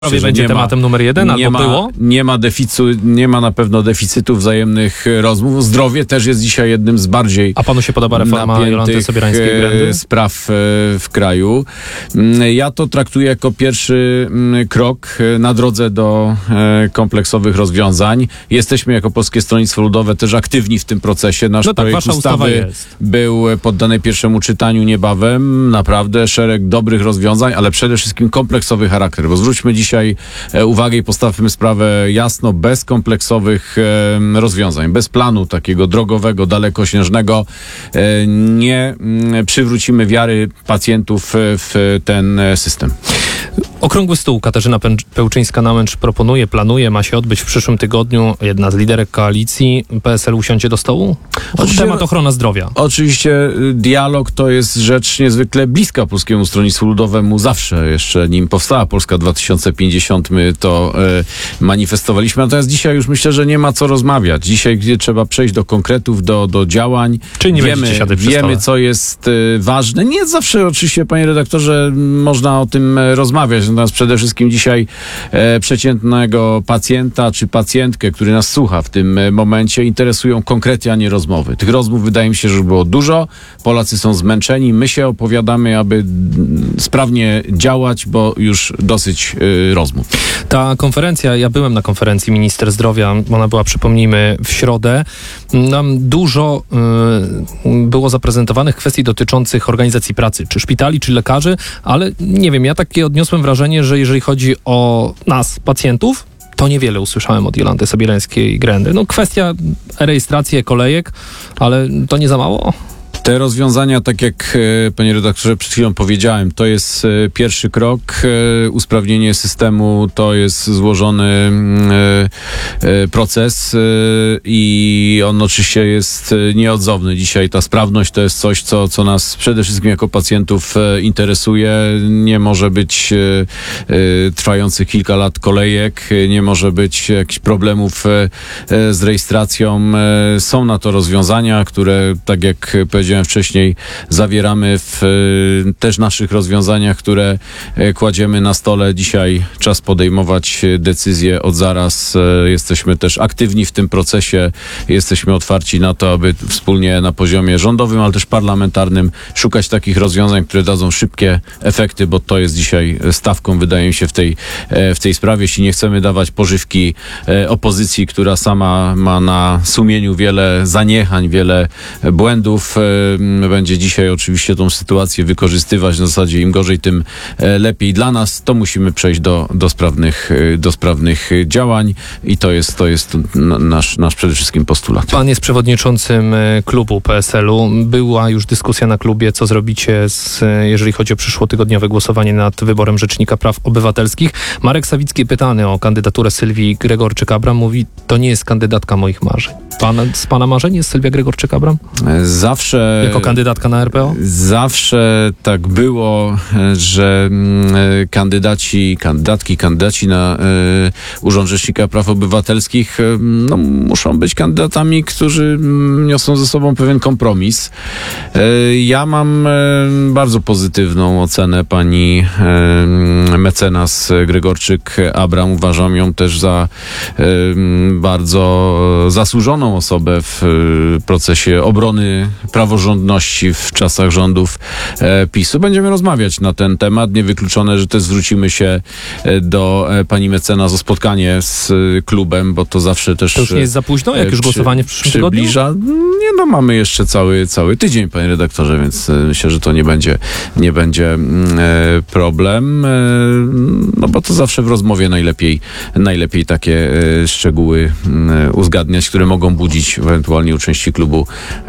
Będzie tematem numer jeden, albo było? Nie ma na pewno deficytu wzajemnych rozmów. Zdrowie też jest dzisiaj jednym z bardziej A panu się podoba reforma Jolanty Sobierańskiej-Grendy? Spraw w kraju. Ja to traktuję jako pierwszy krok na drodze do kompleksowych rozwiązań. Jesteśmy jako Polskie Stronnictwo Ludowe też aktywni w tym procesie. Nasz projekt ustawy był poddany pierwszemu czytaniu niebawem. Naprawdę szereg dobrych rozwiązań, ale przede wszystkim kompleksowy charakter, bo zwróćmy dzisiaj uwagę i postawmy sprawę jasno, bez kompleksowych rozwiązań, bez planu takiego drogowego, dalekosiężnego nie przywrócimy wiary pacjentów w ten system. Okrągły stół Katarzyna Pełczyńska-Namęcz planuje, ma się odbyć w przyszłym tygodniu. Jedna z liderek koalicji. PSL usiądzie do stołu? Temat ochrona zdrowia. Oczywiście dialog to jest rzecz niezwykle bliska Polskiemu Stronnictwu Ludowemu. Zawsze, jeszcze nim powstała Polska 2050, my to manifestowaliśmy. Natomiast dzisiaj już myślę, że nie ma co rozmawiać. Dzisiaj trzeba przejść do konkretów, do działań. Czyli nie wiemy, co jest ważne. Nie zawsze oczywiście, panie redaktorze, można o tym rozmawiać. Natomiast przede wszystkim dzisiaj przeciętnego pacjenta czy pacjentkę, który nas słucha w tym momencie, interesują konkrety, a nie rozmowy. Tych rozmów wydaje mi się, że było dużo. Polacy są zmęczeni. My się opowiadamy, aby sprawnie działać, bo już dosyć rozmów. Ta konferencja, ja byłem na konferencji Minister Zdrowia, ona była, przypomnijmy, w środę. Nam dużo było zaprezentowanych kwestii dotyczących organizacji pracy, czy szpitali, czy lekarzy, ale nie wiem, ja takie odniosłem wrażenie, że jeżeli chodzi o nas, pacjentów, to niewiele usłyszałem od Jolanty Sobierańskiej-Grendy. Kwestia rejestracji kolejek, ale to nie za mało? Te rozwiązania, tak jak panie redaktorze przed chwilą powiedziałem, to jest pierwszy krok. Usprawnienie systemu to jest złożony proces i on oczywiście jest nieodzowny. Dzisiaj ta sprawność to jest coś, co nas przede wszystkim jako pacjentów interesuje. Nie może być trwających kilka lat kolejek, nie może być jakichś problemów z rejestracją. Są na to rozwiązania, które, tak jak powiedziałem wcześniej, zawieramy w też naszych rozwiązaniach, które kładziemy na stole. Dzisiaj czas podejmować decyzje od zaraz. Jesteśmy też aktywni w tym procesie. Jesteśmy otwarci na to, aby wspólnie na poziomie rządowym, ale też parlamentarnym szukać takich rozwiązań, które dadzą szybkie efekty, bo to jest dzisiaj stawką, wydaje mi się, w tej sprawie. Jeśli nie chcemy dawać pożywki opozycji, która sama ma na sumieniu wiele zaniechań, wiele błędów, będzie dzisiaj oczywiście tą sytuację wykorzystywać na zasadzie im gorzej, tym lepiej dla nas, to musimy przejść do sprawnych działań i to jest nasz przede wszystkim postulat. Pan jest przewodniczącym klubu PSL-u. Była już dyskusja na klubie, co zrobicie, jeżeli chodzi o przyszłotygodniowe głosowanie nad wyborem Rzecznika Praw Obywatelskich. Marek Sawicki, pytany o kandydaturę Sylwii Gregorczyk-Abram, mówi, to nie jest kandydatka moich marzeń. Z pana marzeń jest Sylwia Gregorczyk-Abram? Zawsze... Jako kandydatka na RPO? Zawsze tak było, że kandydaci na Urząd Rzecznika Praw Obywatelskich muszą być kandydatami, którzy niosą ze sobą pewien kompromis. Ja mam bardzo pozytywną ocenę pani mecenas Gregorczyk-Abram. Uważam ją też za bardzo zasłużoną osobę w procesie obrony praworządności w czasach rządów PiS-u. Będziemy rozmawiać na ten temat. Niewykluczone, że też zwrócimy się do pani mecenas o spotkanie z klubem, bo to zawsze też... To już nie jest za późno, jak już głosowanie w przyszłym przybliża. Nie, mamy jeszcze cały tydzień, panie redaktorze, więc myślę, że to nie będzie problem, bo to zawsze w rozmowie najlepiej takie szczegóły uzgadniać, które mogą budzić ewentualnie u części klubu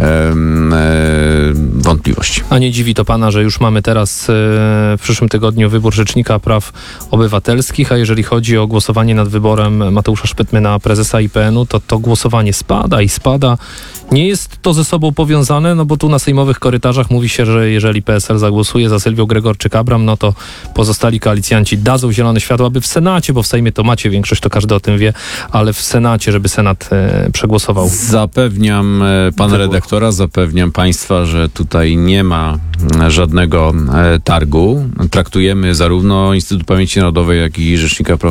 wątpliwości. A nie dziwi to pana, że już mamy teraz w przyszłym tygodniu wybór Rzecznika Praw Obywatelskich, a jeżeli chodzi o głosowanie nad wyborem Mateusza Szpytmy na prezesa IPN-u, to głosowanie spada. Nie jest to ze sobą powiązane, bo tu na sejmowych korytarzach mówi się, że jeżeli PSL zagłosuje za Sylwią Gregorczyk-Abram, to pozostali koalicjanci dadzą zielone światło, aby w Senacie, bo w Sejmie to macie większość, to każdy o tym wie, ale w Senacie, żeby Senat przegłosował. Zapewniam pana redaktora, zapewniam państwa, Państwa, że tutaj nie ma żadnego targu. Traktujemy zarówno Instytut Pamięci Narodowej, jak i Rzecznika Praw